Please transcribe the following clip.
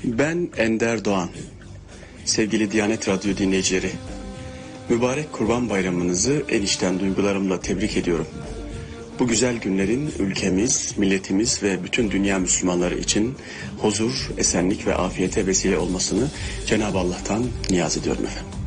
Ben Ender Doğan. Sevgili Diyanet Radyo dinleyicileri, mübarek Kurban Bayramınızı en içten duygularımla tebrik ediyorum. Bu güzel günlerin ülkemiz, milletimiz ve bütün dünya Müslümanları için huzur, esenlik ve afiyete vesile olmasını Cenab-ı Allah'tan niyaz ediyorum efendim.